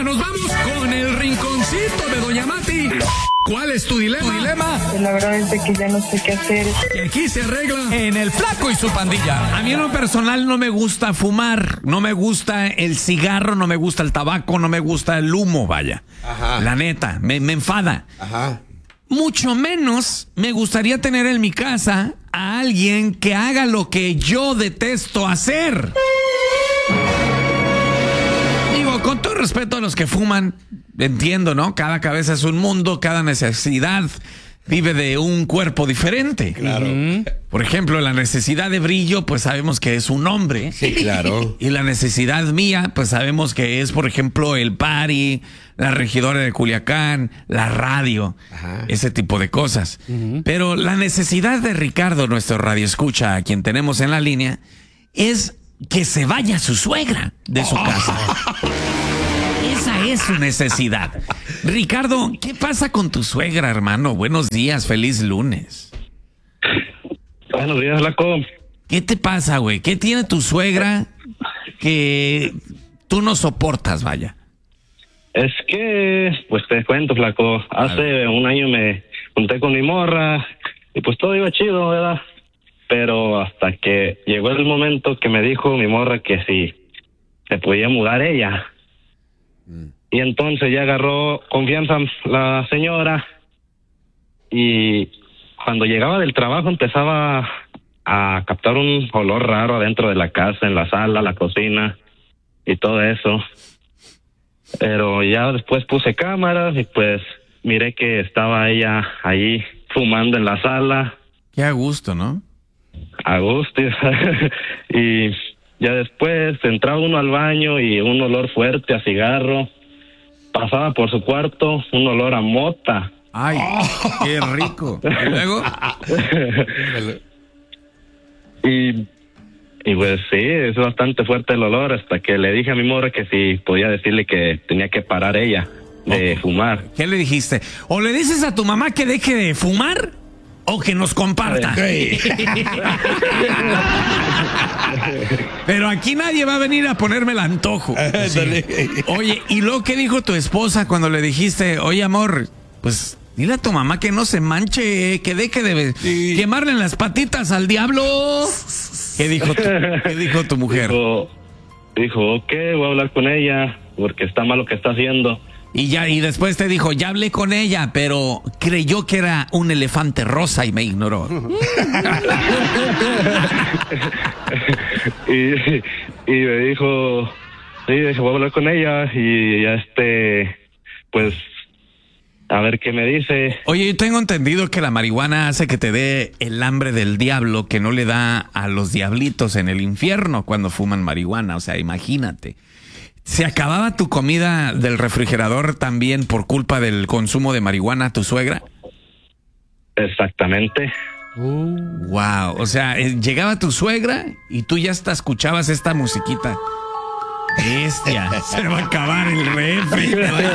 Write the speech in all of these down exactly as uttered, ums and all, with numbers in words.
nos vamos con el rinconcito de Doña Mati. ¿Cuál es tu dilema? ¿Tu dilema? Pues la verdad es de que ya no sé qué hacer. Que aquí se arregla En el Flaco y su pandilla. A mí en lo personal no me gusta fumar, no me gusta el cigarro, no me gusta el tabaco, no me gusta el humo, vaya. Ajá. La neta, me, me enfada. Ajá. Mucho menos me gustaría tener en mi casa a alguien que haga lo que yo detesto hacer. Digo, con todo respeto a los que fuman, entiendo, ¿no? Cada cabeza es un mundo, cada necesidad vive de un cuerpo diferente. Claro. Uh-huh. Por ejemplo, la necesidad de brillo, pues sabemos que es un hombre. Sí, claro. Y la necesidad mía, pues sabemos que es, por ejemplo, el party, la regidora de Culiacán, la radio, Ajá. ese tipo de cosas. Uh-huh. Pero la necesidad de Ricardo, nuestro radioescucha, a quien tenemos en la línea, es que se vaya su suegra de su casa. Esa es su necesidad. Ricardo, ¿qué pasa con tu suegra, hermano? Buenos días, feliz lunes. Buenos días, Flaco. ¿Qué te pasa, güey? ¿Qué tiene tu suegra que tú no soportas, vaya? Es que, pues te cuento, Flaco. Hace un año me junté con mi morra y pues todo iba chido, ¿verdad? Pero hasta que llegó el momento que me dijo mi morra que si se podía mudar ella. Mm. Y entonces ya agarró confianza la señora y cuando llegaba del trabajo empezaba a captar un olor raro adentro de la casa, en la sala, la cocina y todo eso. Pero ya después puse cámaras y pues miré que estaba ella ahí fumando en la sala. Qué a gusto, ¿no? A gusto. Y ya después entraba uno al baño y un olor fuerte a cigarro. Pasaba por su cuarto, un olor a mota. ¡Ay, qué rico! ¿Y luego? y, y pues sí, es bastante fuerte el olor, hasta que le dije a mi morra que si podía decirle que tenía que parar ella de okay. fumar. ¿Qué le dijiste? ¿O le dices a tu mamá que deje de fumar? ¿O que nos comparta? Pero aquí nadie va a venir a ponerme el antojo. Sí. Oye, ¿y luego qué dijo tu esposa cuando le dijiste, oye, amor, pues dile a tu mamá que no se manche, que deje de sí. quemarle las patitas al diablo? ¿Qué dijo tu, qué dijo tu mujer? Dijo, dijo, ok, voy a hablar con ella porque está mal lo que está haciendo. Y ya, y después te dijo, ya hablé con ella, pero creyó que era un elefante rosa y me ignoró. y, y me dijo, sí, dije, voy a hablar con ella y ya este, pues, a ver qué me dice. Oye, yo tengo entendido que la marihuana hace que te dé el hambre del diablo que no le da a los diablitos en el infierno cuando fuman marihuana, o sea, imagínate. ¿Se acababa tu comida del refrigerador también por culpa del consumo de marihuana tu suegra? Exactamente. Uh, wow, o sea, eh, llegaba tu suegra y tú ya hasta escuchabas esta musiquita. Bestia, se va a acabar el refri.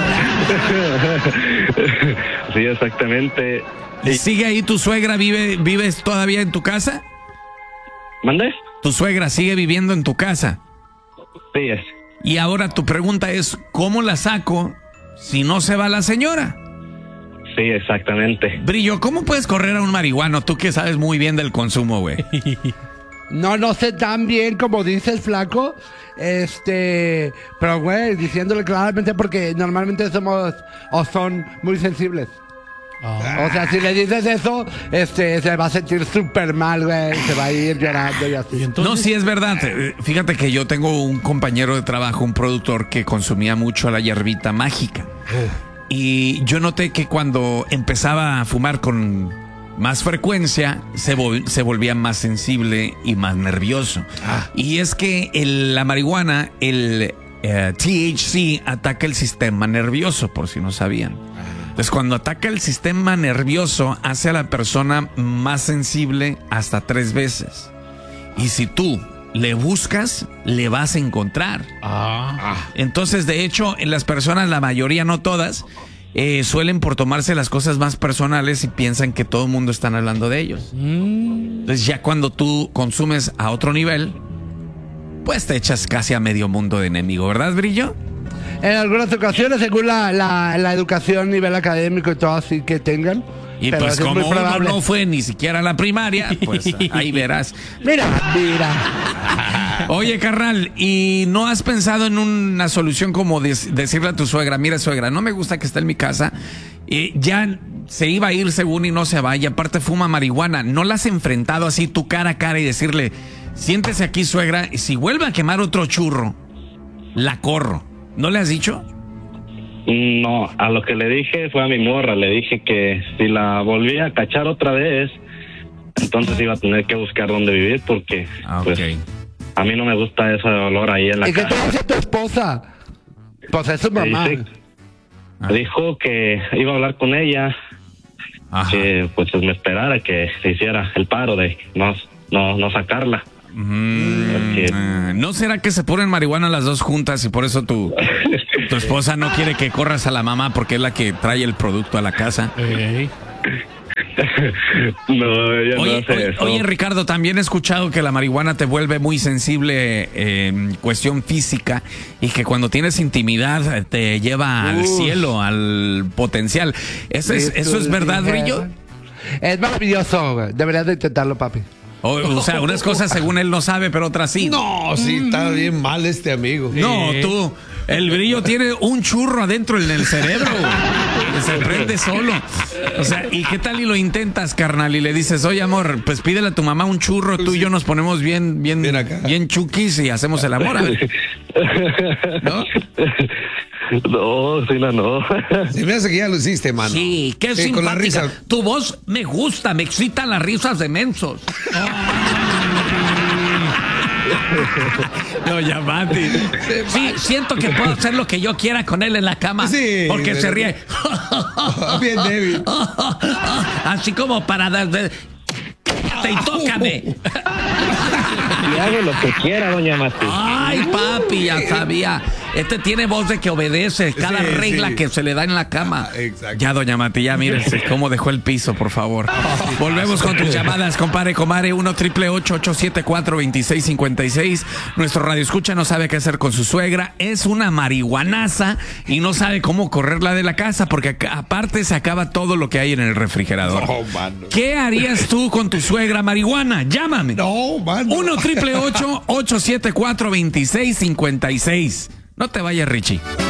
Sí, exactamente. ¿Y sigue ahí tu suegra? ¿Vive, ¿Vives todavía en tu casa? ¿Mande? ¿Tu suegra sigue viviendo en tu casa? Sí, es. Y ahora tu pregunta es, ¿cómo la saco si no se va la señora? Sí, exactamente. Brillo, ¿cómo puedes correr a un marihuano? Tú que sabes muy bien del consumo, güey. No, no sé tan bien como dice el Flaco, este, pero güey, diciéndole claramente porque normalmente somos o son muy sensibles. Oh. O sea, si le dices eso, este, se va a sentir súper mal, güey, se va a ir llorando y así. ¿Y entonces? No, sí es verdad. Fíjate que yo tengo un compañero de trabajo, un productor que consumía mucho la hierbita mágica. Oh. Y yo noté que cuando empezaba a fumar con más frecuencia, se, vol- se volvía más sensible y más nervioso. Ah. Y es que el, la marihuana, el uh, T H C, ataca el sistema nervioso, por si no sabían. Entonces, cuando ataca el sistema nervioso, hace a la persona más sensible hasta tres veces. Y si tú le buscas, le vas a encontrar. Ah. Entonces, de hecho, en las personas, la mayoría, no todas, eh, suelen por tomarse las cosas más personales y piensan que todo el mundo está hablando de ellos. Mm. Entonces, ya cuando tú consumes a otro nivel, pues te echas casi a medio mundo de enemigo, ¿verdad, Brillo? En algunas ocasiones, según la, la, la educación, nivel académico y todo así que tengan. Y Pero pues sí es como muy uno probable. no fue ni siquiera a la primaria, pues ahí verás. Mira, mira. Oye, carnal, ¿y no has pensado en una solución como des- decirle a tu suegra, mira, suegra, no me gusta que esté en mi casa, eh, ya se iba a ir según y no se va, y aparte fuma marihuana? ¿No la has enfrentado así tu cara a cara y decirle, siéntese aquí, suegra, y si vuelve a quemar otro churro, la corro? ¿No le has dicho? No, a lo que le dije fue a mi morra, le dije que si la volvía a cachar otra vez, entonces iba a tener que buscar dónde vivir porque Ah, pues, ok. a mí no me gusta ese olor ahí en la ¿Y qué te casa. dice tu esposa? Pues es su Me mamá. dice- Ah. me dijo que iba a hablar con ella, Ajá. que pues me esperara que se hiciera el paro de no, no, no sacarla. Mm, Porque- eh, ¿No será que se ponen marihuana las dos juntas y por eso tu, tu esposa no quiere que corras a la mamá porque es la que trae el producto a la casa? Ey. No, ella no Oye, hace oye, eso. oye, Ricardo, también he escuchado que la marihuana te vuelve muy sensible en cuestión física y que cuando tienes intimidad te lleva al Uf. cielo, al potencial. ¿Eso es, eso es verdad, Brillo? Es maravilloso, güey. Deberías de intentarlo, papi. O, o sea, unas cosas según él no sabe, pero otras sí. No, sí, está bien mal este amigo. No, Eh, tú. El Brillo tiene un churro adentro en el cerebro, güey, que se prende solo. O sea, ¿y qué tal y lo intentas, carnal? Y le dices, oye, amor, pues pídele a tu mamá un churro, tú y yo nos ponemos bien, bien, Bien acá. bien chuquis y hacemos el amor. A ver. ¿No? No, sí, no, no. Se me hace que ya lo hiciste, mano. Sí, qué Sí, con la simpática. risa. Tu voz me gusta, me excitan las risas de mensos. No, llamate. Sí, siento que puedo hacer lo que yo quiera con él en la cama. Sí, porque se pero- ríe. Bien débil. Así como para dar. de- y tócame. Y hago lo que quiera, doña Mati. Ay, papi, ya sabía. Este tiene voz de que obedece cada Sí, regla sí. que se le da en la cama. Exacto. Ya, doña Mati, ya mírese cómo dejó el piso, por favor. Volvemos con tus llamadas, compadre, comare, uno triple ocho ocho siete cuatro dos seis cinco seis. Nuestro radio escucha no sabe qué hacer con su suegra. Es una marihuanaza y no sabe cómo correrla de la casa porque acá- aparte se acaba todo lo que hay en el refrigerador. No, mano. ¿Qué harías tú con tu suegra marihuana? Llámame. No, mano. uno triple ocho ocho siete cuatro dos seis cinco seis. No te vayas, Richie.